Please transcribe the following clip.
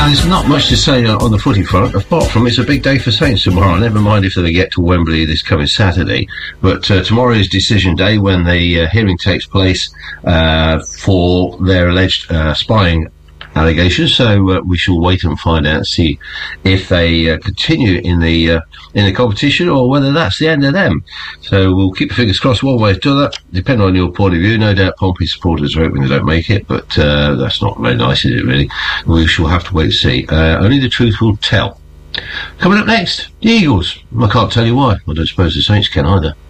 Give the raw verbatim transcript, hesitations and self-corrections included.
Now, there's not much to say uh, on the footy front, apart from it's a big day for Saints tomorrow. Never mind if they get to Wembley this coming Saturday. But uh, tomorrow is decision day when the uh, hearing takes place uh, for their alleged uh, spying allegations. So uh, we shall wait and find out, see if they uh, continue in the uh, in the competition or whether that's the end of them. So we'll keep our fingers crossed one way or the other, depending on your point of view. No doubt Pompey supporters are hoping they don't make it, but uh, that's not very nice, is it, really? We shall have to wait and see. Uh, only the truth will tell. Coming up next, the Eagles. I can't tell you why. I don't suppose the Saints can either.